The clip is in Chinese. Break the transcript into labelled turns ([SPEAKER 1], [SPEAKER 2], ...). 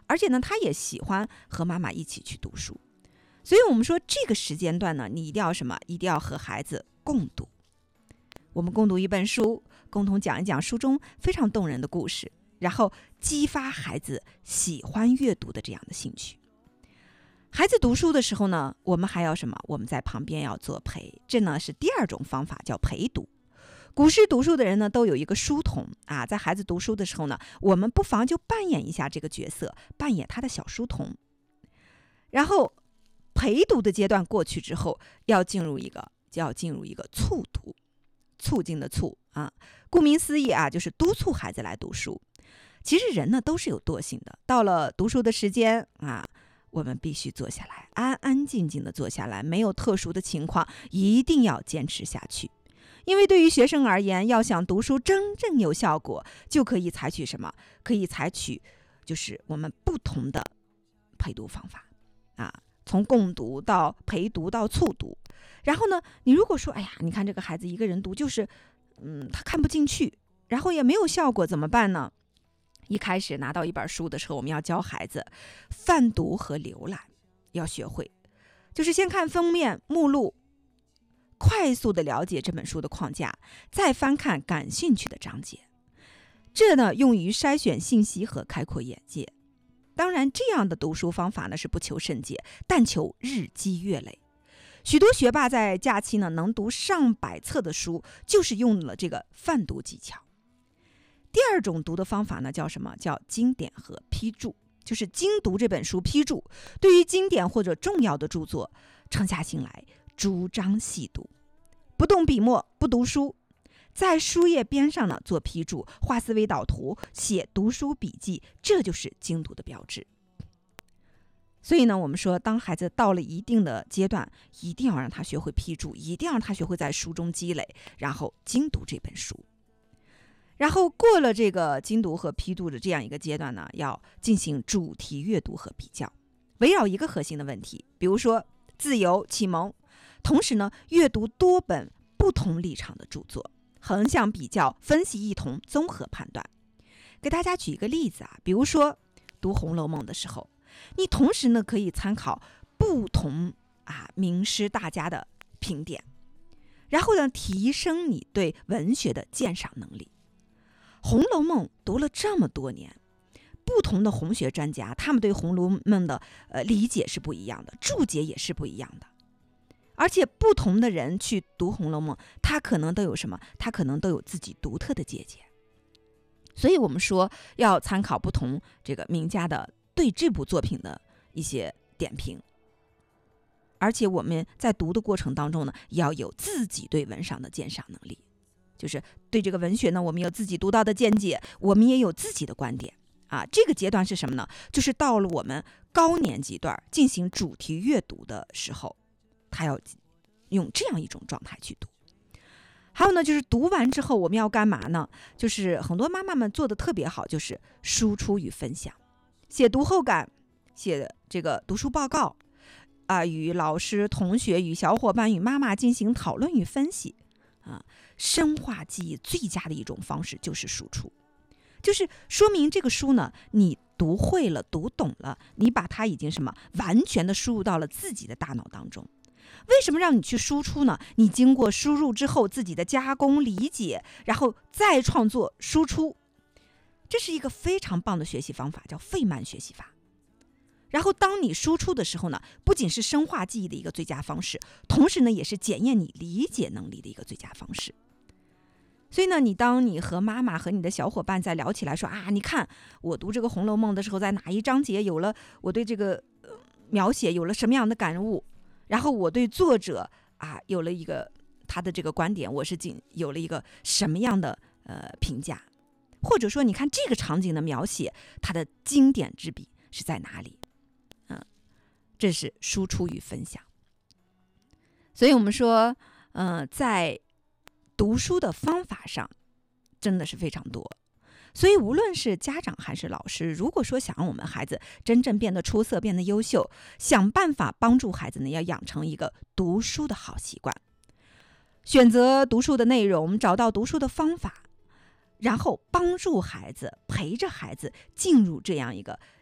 [SPEAKER 1] 而且呢，他也喜欢和妈妈一起去读书。所以我们说这个时间段呢，你一定要什么？一定要和孩子共读。我们共读一本书，共同讲一讲书中非常动人的故事，然后激发孩子喜欢阅读的这样的兴趣。孩子读书的时候呢，我们还要什么？我们在旁边要作陪，这呢是第二种方法，叫陪读。古时读书的人呢，都有一个书童啊，在孩子读书的时候呢，我们不妨就扮演一下这个角色，扮演他的小书童。然后陪读的阶段过去之后，要进入一个促读，促进的促啊，顾名思义啊，就是督促孩子来读书。其实人呢都是有惰性的，到了读书的时间啊，我们必须坐下来，安安静静的坐下来，没有特殊的情况，一定要坚持下去。因为对于学生而言，要想读书真正有效果，就可以采取什么？可以采取就是我们不同的陪读方法啊，从共读到陪读到促读。然后呢，你如果说哎呀，你看这个孩子一个人读就是他看不进去，然后也没有效果，怎么办呢？一开始拿到一本书的时候，我们要教孩子泛读和浏览，要学会就是先看封面目录，快速的了解这本书的框架，再翻看感兴趣的章节。这呢用于筛选信息和开阔眼界。当然这样的读书方法呢是不求甚解，但求日积月累。许多学霸在假期呢能读上百册的书，就是用了这个泛读技巧。第二种读的方法呢叫什么？叫经典和批注，就是精读这本书，批注。对于经典或者重要的著作，沉下心来逐章细读，不动笔墨，不读书，在书页边上呢做批注，画思维导图，写读书笔记，这就是精读的标志。所以呢，我们说当孩子到了一定的阶段，一定要让他学会批注，一定要让他学会在书中积累，然后精读这本书。然后过了这个精读和批读的这样一个阶段呢，要进行主题阅读和比较，围绕一个核心的问题，比如说自由、启蒙，同时呢阅读多本不同立场的著作，横向比较，分析异同，综合判断。给大家举一个例子啊，比如说读《红楼梦》的时候，你同时呢可以参考不同名师大家的评点，然后呢提升你对文学的鉴赏能力。《红楼梦》读了这么多年，不同的红学专家，他们对《红楼梦》的理解是不一样的，注解也是不一样的。而且不同的人去读《红楼梦》，他可能都有什么？他可能都有自己独特的见解。所以我们说要参考不同这个名家的对这部作品的一些点评。而且我们在读的过程当中呢，也要有自己对文赏的鉴赏能力。就是对这个文学呢，我们有自己独到的见解，我们也有自己的观点啊。这个阶段是什么呢？就是到了我们高年级段进行主题阅读的时候，他要用这样一种状态去读。还有呢，就是读完之后我们要干嘛呢？就是很多妈妈们做的特别好，就是输出与分享，写读后感，写这个读书报告与老师、同学、与小伙伴、与妈妈进行讨论与分析。深化记忆最佳的一种方式就是输出，就是说明这个书呢，你读会了，读懂了，你把它已经什么完全的输入到了自己的大脑当中。为什么让你去输出呢？你经过输入之后，自己的加工理解，然后再创作输出，这是一个非常棒的学习方法，叫费曼学习法。然后当你输出的时候呢，不仅是深化记忆的一个最佳方式，同时呢也是检验你理解能力的一个最佳方式。所以呢，当你和妈妈和你的小伙伴在聊起来说你看我读这个《红楼梦》的时候，在哪一章节有了我对这个描写有了什么样的感悟，然后我对作者有了一个他的这个观点，我是有了一个什么样的评价，或者说你看这个场景的描写，它的经典之笔是在哪里？这是输出与分享。所以我们说在读书的方法上真的是非常多。所以无论是家长还是老师，如果说想让我们孩子真正变得出色，变得优秀，想办法帮助孩子呢，要养成一个读书的好习惯，选择读书的内容，找到读书的方法，然后帮助孩子，陪着孩子进入这样一个